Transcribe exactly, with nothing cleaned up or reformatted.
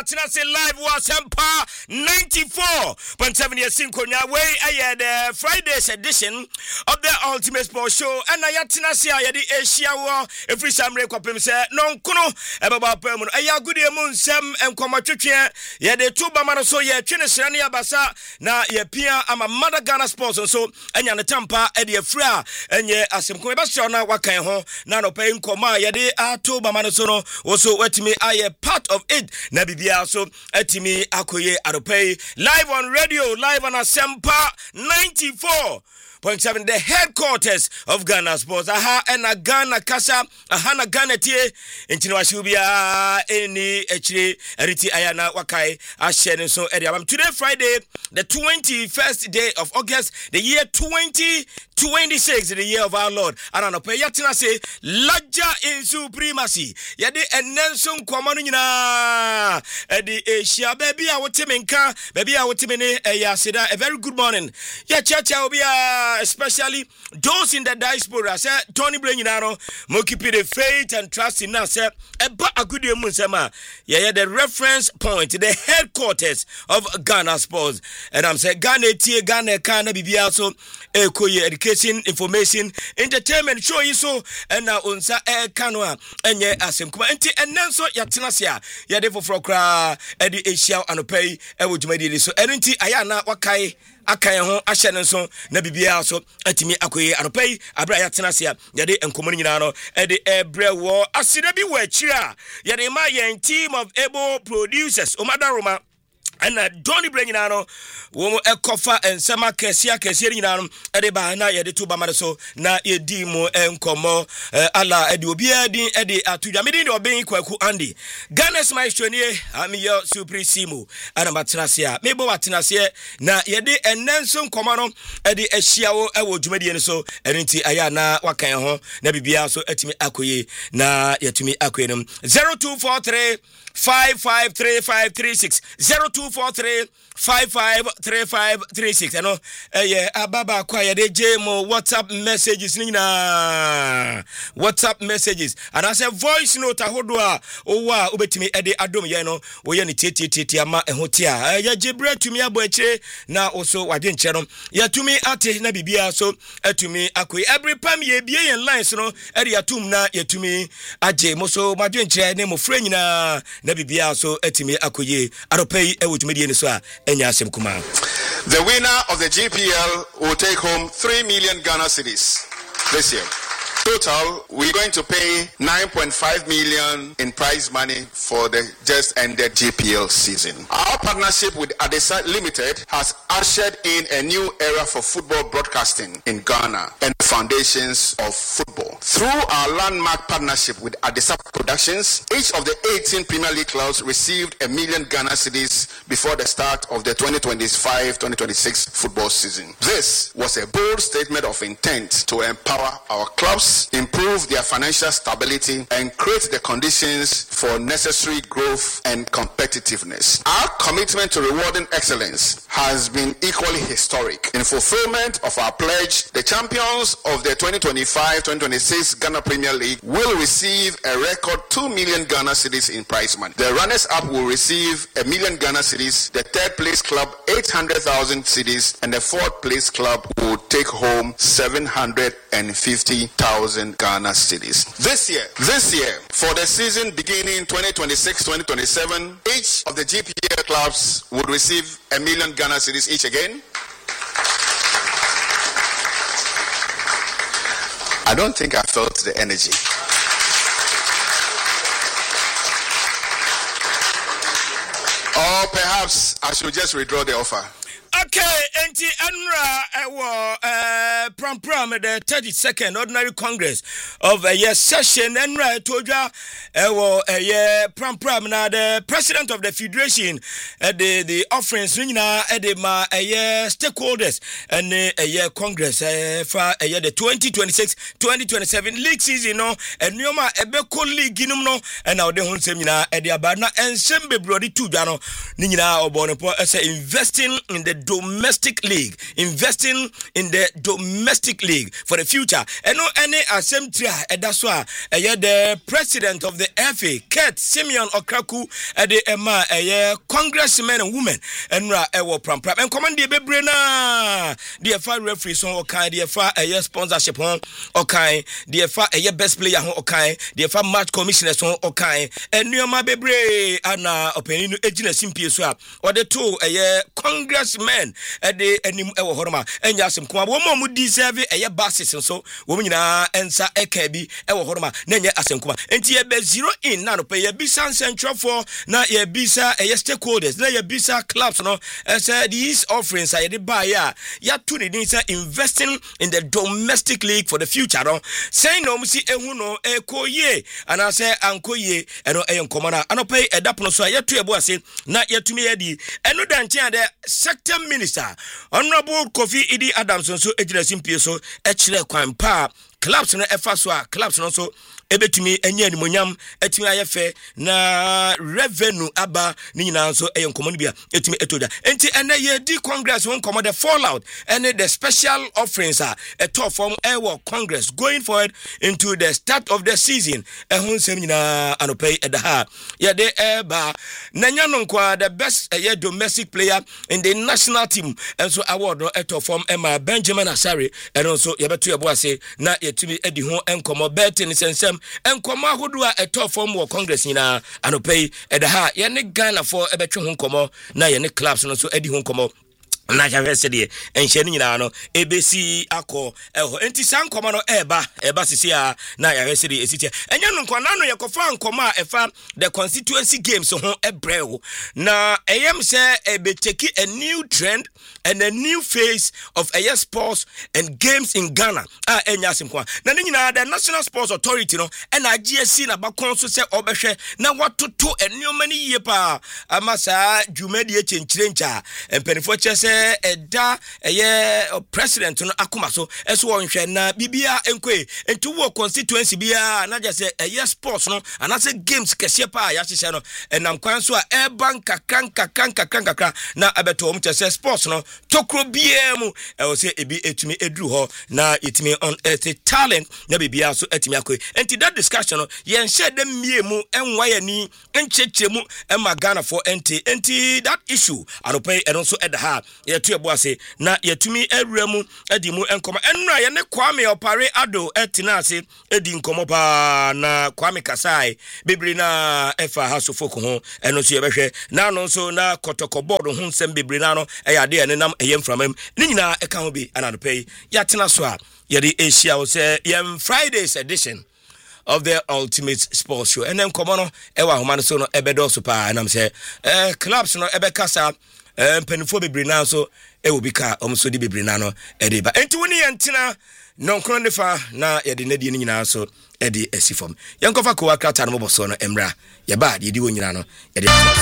Tinasi live was Sempa ninety-four point seven years in Konya way. I the Friday's edition of the Ultimate Sports Show. And I Tinasi I the Asia war every Samre Kopim say non kuno about Permon. I good moon Sam and Komachutia. Yeah, the two Bamano so yeah, Chinesania Basa na ye Pia am a mother Ghana sports and so and yana Tampa Eddie Fra and ye Asim Koebashana Wakan ho Nano paying Koma Yade are two Bamano sono also wet me I a part of it. Nabi also etimi akoye aropay live on radio live on Asempa ninety-four point seven the headquarters of Ghana Sports aha ena Ghana kasa aha na Ghana tie entini washubia eni echire eriti ayana wakai ashene so eriabam today Friday the twenty-first day of August the year twenty twenty-six the year of our Lord ananope yatina say laja in supremacy yade enenso kwamanu nyina edi Asia baby a wotimenka baby a wotimene eyasida a very good morning ya chacha obia especially those in the diaspora say Tony Brenino mo keep the faith and trust in us eba agudie mu nsema yeah the reference point the headquarters of Ghana Sports and I'm say Ghana tie Ghana kana bibia so ekoye education information entertainment show yi so and na onsa e kanwa enye asem kuma enti enenso yatena se a ye de foforo kra e de Asia anopai e wo dwumadi so enti aya na wakai akan ho ahye ne so na bibia so atimi akoyi anopai abra ya tena se ya de enkomo nyina no e de ebre wo asida bi wa akira ya de ma yen team of able producers omadaroma ana Donny Brenina no wo ekofa ensema kesia kesia nyina no e de ba na ye de to ba mare so na ye di mo enkomo ala e de obi adin e de atudwa me din de oben kwaku Andy Ghana's maestro ni am your supremo ana matrase a me bo watenase na ye de enenso nkomo no e de ahia wo e wo dwumadi ne so enti aya na wakan ho na bibia so atimi akoye na yatumi akoye no zero two four three five five three five three six zero two four three five five three five three six ano eh ababa kwa ya de jemo WhatsApp messages ni na WhatsApp messages and I say voice note ahodo a owa obetimi e de adom ye no wo ye ne tietietie ama ehotia ya jebre tumi abo akire na also wade nche no ya tumi ate na bibia so atumi akoi every pam ye bie yen lines no e de atum na ya tumi age mo so wade nche ne mo frɛ nyina na bibia so atimi akoye aropai e wotumedi ne so a enya asem kuma. The winner of the G P L will take home three million Ghana cedis this year. Total, we're going to pay nine point five million in prize money for the just ended G P L season. Our partnership with Adesa Limited has ushered in a new era for football broadcasting in Ghana and foundations of football. Through our landmark partnership with Adesa Productions, each of the eighteen Premier League clubs received a million Ghana cedis before the start of the twenty twenty-five twenty twenty-six football season. This was a bold statement of intent to empower our clubs, improve their financial stability, and create the conditions for necessary growth and competitiveness. Our commitment to rewarding excellence has been equally historic. In fulfillment of our pledge, the champions of the twenty twenty-five twenty twenty-six Ghana Premier League will receive a record two million Ghana cedis in prize money. The runners-up will receive a million Ghana cedis, the third place club eight hundred thousand cedis, and the fourth place club will take home seven hundred fifty thousand Ghana cedis. This year, this year, for the season beginning twenty twenty-six twenty twenty-seven, each of the G P L clubs would receive a million Ghana cedis each again. I don't think I felt the energy. Or perhaps I should just withdraw the offer. Okay, enti Enra ewo eh pram pram the thirty-second ordinary congress of a year session Enra Tojwa ewo a year pram pram na the president of the federation uh, the the offerings nyina e de ma a year stakeholders and a year congress eh for a year the twenty twenty-six twenty twenty-seven league season no enuoma ebeko league num no and now de honsem nyina e de aba na ensem bebrodi tudwa no nyina obo no po say investing in the domestic league, investing in the domestic league for the future. And no any assembly, and that's why the president of the F A, Kurt Simeon Okraku, and the Emma, a congressman and woman, and Ra Ewo Pram Pram, and command the Bebrena, the F A referee, so okay, the F A a sponsorship on okay, the F A a best player on okay, the F A match commissioners on okay, and Nyoma Bebre, and uh, opinion agent simply swap, or the two a congressman at the Enim Ewo Horma, and Yasim Kwa, one more would deserve a basis and so, women are and Sa Ekebi, Ewo Horma, Nanya Asemkuma, and Tia Be zero in nano pay a Bisa Central for na ye Bisa a stakeholders, na ye Bisa clubs, no, as uh, these offerings I did buy ya, ya to the investing in the domestic league for the future, no, say no, Missy Ehuno, E Koye, and I say Uncle Ye, and no Ayon Commander, and I pay a dapno so yet to a boss, not yet to me, Eddie, and no Dantia, the sector minister, Honorable Kofi Idi Adamson, so Edison Pieso, Echle Kwampa, clubs no Efaswa, clubs no so. Ebetumi enye animonyam etumi ayefe na revenue aba ni nyina so eyon komo bia etumi etoda enti ene ye di congress won komo the fallout and the special offerings are a top form ewo congress going forward into the start of the season ehun sem nyina anopay edaha ye de eba nanya no kwa the best uh, ye domestic player in the national team and so award no a top form Emma Benjamin Asare and also ye beto ebo ase na yetumi edi ho enkomo bet ni sensem en koma hodua eto form wo congress nyina anopay edaha ye ne Ghana for ebetwe ho komo na ye ne clubs no so edi ho komo na jawe de enhye ni nyina no ebesi akọ eho enti san koma no eba eba sisi a na yawe se de esiti enya no nkwana no yekofa nkoma a efa the constituency games ho ebrewo na eyem se ebeteki a new trend and a new phase of air sports and games in Ghana ah enya simkwa na ni nyina the National Sports Authority no na G S C na bakon so se obehwe na watoto enoma ni yie pa amasa dwumadi e chenchirencha empenifo chese eda eye president no akoma so eso wonhwe na bibia enkwe enti wo constituency bia na je se eye sports no anase games kese pa ya hye no enam kwan so a e banka kanka kanka kanka na abeto om chese sports no tokro bia mu e wo se ebi etumi edru ho na etumi on earth talent na bibia so etumi akoi enti that discussion no yen share dem mie mu enwa yani enchechemu ema Ghana for enti enti that issue anopay eno so edaha yetu ebo ase na yetumi awuramu edi mu enkomo enra ye ne Kwame Opare Ado etina ase edi nkomo pa na Kwame Kasai bibiri na efa hasofoko ho eno so yebehwe na no so na kotoko board ho nsem bibiri na no eyade ene nam eyemframam ni nyina eka ho bi ananopay yatena so a yede Asia wo se yem Fridays edition of the Ultimate Sports Show and then come on ewa homane so no ebedo so pa and am say eh clubs no ebekasa eh penifo bibiri na so e will be car um so di bibiri na no e de ba enti woni yentina non kron defa na ye de na die nyina so e de asifom yenkofa ko akrata no boso no emra ye ba de di wonyina no e de